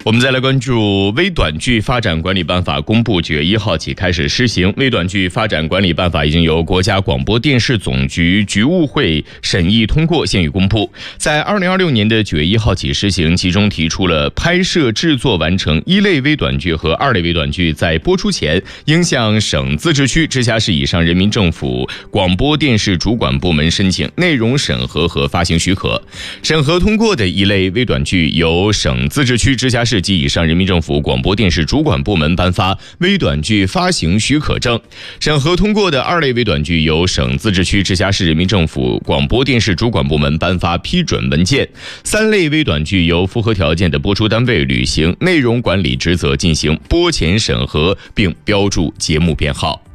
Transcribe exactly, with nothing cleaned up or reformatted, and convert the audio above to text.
我们再来关注微短剧发展管理办法公布，九月一号起开始施行。微短剧发展管理办法已经由国家广播电视总局局务会审议通过，现已公布。在二零二六年的九月一号起施行，其中提出了拍摄制作完成一类微短剧和二类微短剧在播出前应向省、自治区、直辖市以上人民政府广播电视主管部门申请内容审核和发行许可。审核通过的一类微短剧由省、自治区、直辖市及以上人民政府广播电视主管部门颁发微短剧发行许可证。审核通过的二类微短剧由省、自治区、直辖市人民政府广播电视主管部门颁发批准文件。三类微短剧由符合条件的播出单位履行内容管理职责进行播前审核，并标注节目编号。